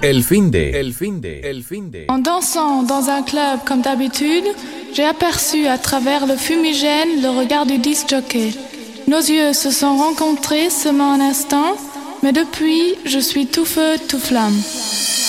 En dansant dans un club comme d'habitude, j'ai aperçu à travers le fumigène le regard du disc-jockey. Nos yeux se sont rencontrés seulement un instant, mais depuis, je suis tout feu, tout flamme.